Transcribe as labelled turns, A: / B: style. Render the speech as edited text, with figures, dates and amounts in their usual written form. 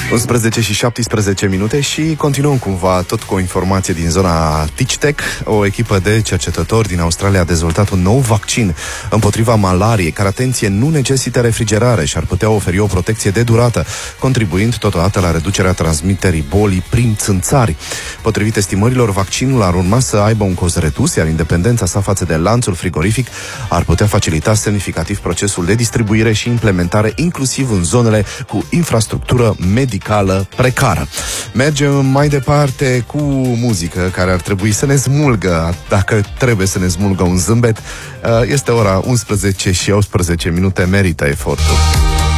A: 11 și 17 minute și continuăm cumva tot cu o informație din zona TICTEC. O echipă de cercetători din Australia a dezvoltat un nou vaccin împotriva malariei, care, atenție, nu necesită refrigerare și ar putea oferi o protecție de durată, contribuind totodată la reducerea transmiterii bolii prin țânțari. Potrivit estimărilor, vaccinul ar urma să aibă un cost redus, iar independența sa față de lanțul frigorific ar putea facilita semnificativ procesul de distribuire și implementare, inclusiv în zonele cu infrastructură medicală precară. Mergem mai departe cu muzică care ar trebui să ne smulgă, dacă trebuie să ne smulgă un zâmbet. Este ora 11 și 18 minute, merită efortul.